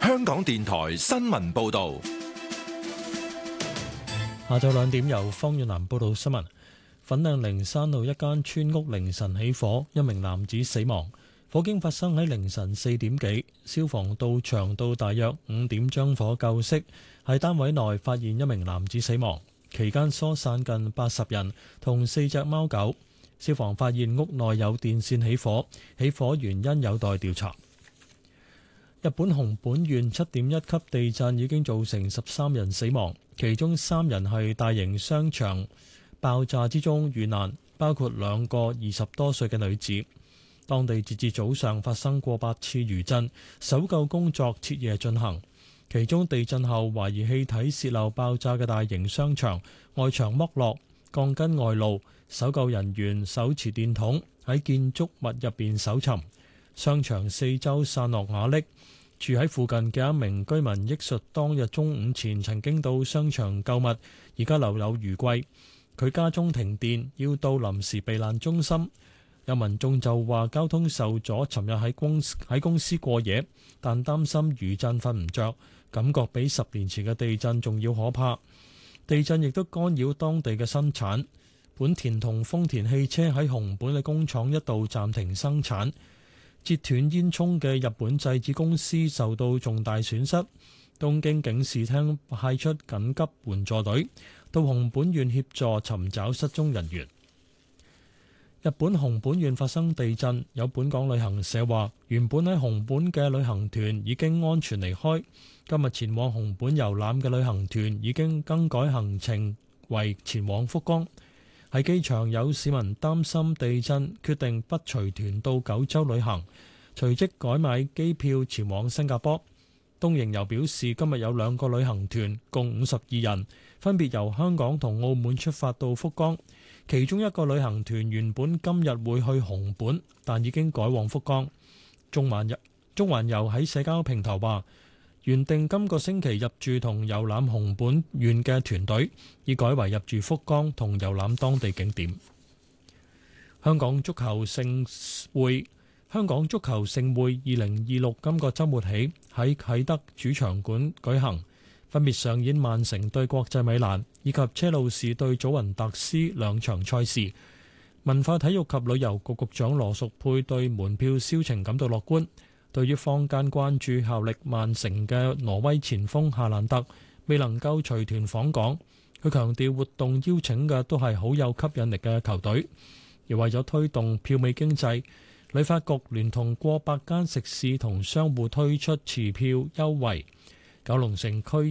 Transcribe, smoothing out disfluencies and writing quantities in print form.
香港電台新聞報道。 下晝2點由方遠南報道新聞。粉嶺靈山路一間村屋凌晨起火，一名男子死亡。火警發生喺凌晨4點幾，消防到場到大約5點將火救熄。喺單位內發現一名男子死亡，期間疏散近80人同4隻貓狗。消防發現屋內有電線起火，起火原因有待調查。日本熊本縣7.1級地震已經造成13人死亡，其中3人係大型商場爆炸之中遇難，包括2個20多歲嘅女子。當地截至早上發生過8次餘震，搜救工作徹夜進行。其中地震後懷疑氣體洩漏爆炸嘅大型商場外牆剝落，鋼筋外露，搜救人員手持電筒喺建築物入邊搜尋。商場四周散落瓦礫。住喺附近嘅一名居民憶述，當日中午前曾經到商場購物，而家留有餘悸。佢家中停電，要到臨時避難中心。有民眾就話交通受阻，尋日喺公司過夜，但擔心餘震瞓唔着，感覺比10年前嘅地震仲要可怕。地震亦都干擾當地嘅生產，本田同豐田汽車喺熊本嘅工廠一度暫停生產。截斷煙囪嘅日本製紙公司受到重大損失，東京警視廳派出緊急援助隊到熊本縣協助尋找失蹤人員。日本熊本縣發生地震，有本港旅行社話，原本喺熊本嘅旅行團已經安全離開，今日前往熊本遊覽嘅旅行團已經更改行程為前往福岡。喺機場有市民擔心地震，決定不隨團到九州旅行，隨即改買機票前往新加坡。東瀛遊表示，今日有2個旅行團，共52人，分別由香港同澳門出發到福岡。其中一個旅行團原本今日會去熊本，但已經改往福岡。中環遊喺社交平台話，原定今個星期入住同遊覽熊本縣嘅團隊，已改為入住福岡同遊覽當地景點。香港足球盛會2026今個週末起喺啟德主場館舉行，分別上演曼城對國際米蘭以及車路士對祖雲達斯2場賽事。文化體育及旅遊局局長羅淑佩對門票銷情感到樂觀。對於坊間關注效力曼城嘅挪威前鋒夏蘭特未能夠隨團訪港，佢強調活動邀請嘅都係好有吸引力嘅球隊。而為咗推動票尾經濟，旅發局聯同過百間食肆同商戶推出持票優惠。九龍城區